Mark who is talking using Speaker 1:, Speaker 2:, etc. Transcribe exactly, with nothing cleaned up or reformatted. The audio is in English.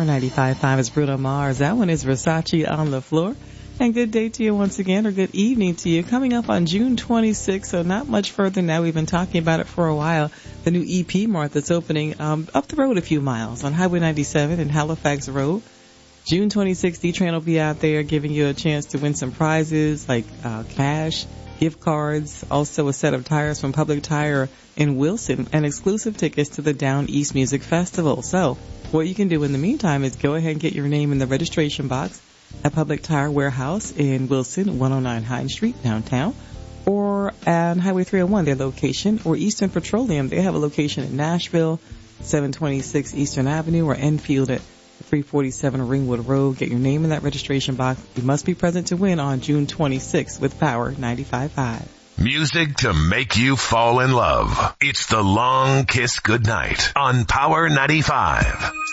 Speaker 1: ninety-five point five is Bruno Mars. That one is Versace on the Floor. And good day to you once again, or good evening to you. Coming up on June twenty-sixth, so not much further now. We've been talking about it for a while. The new E P Mart that's opening um, up the road a few miles on Highway ninety-seven and Halifax Road. June twenty-sixth, D-Train will be out there giving you a chance to win some prizes like uh, cash, gift cards, also a set of tires from Public Tire in Wilson, and exclusive tickets to the Down East Music Festival. So what you can do in the meantime is go ahead and get your name in the registration box at Public Tire Warehouse in Wilson, one oh nine Hine Street, downtown, or on Highway three oh one, their location, or Eastern Petroleum. They have a location in Nashville, seven twenty-six Eastern Avenue, or Enfield at three forty-seven Ringwood Road. Get your name in that registration box. You must be present to win on June twenty-sixth with Power ninety-five point five.
Speaker 2: Music to make you fall in love. It's the Long Kiss Goodnight on Power ninety-five.